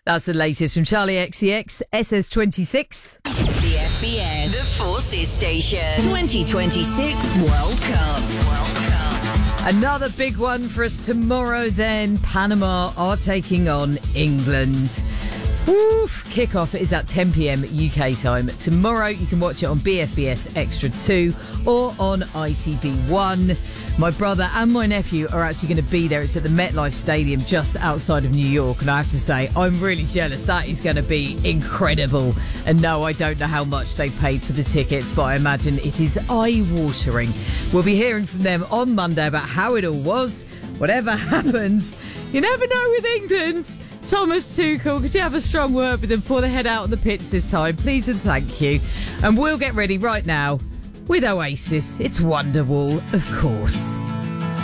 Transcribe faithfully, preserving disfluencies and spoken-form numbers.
That's the latest from Charlie X C X, S S twenty-six. The F B S, the Forces Station, twenty twenty-six World Cup. World Cup. Another big one for us tomorrow then. Panama are taking on England. Woof! Kickoff is at ten p.m. U K time. Tomorrow you can watch it on B F B S Extra two or on I T V one. My brother and my nephew are actually going to be there. It's at the MetLife Stadium just outside of New York. And I have to say, I'm really jealous. That is going to be incredible. And no, I don't know how much they paid for the tickets, but I imagine it is eye-watering. We'll be hearing from them on Monday about how it all was. Whatever happens, you never know with England. Thomas Tuchel, could you have a strong word with them before they head out on the pitch this time? Please and thank you. And we'll get ready right now with Oasis. It's Wonderwall, of course.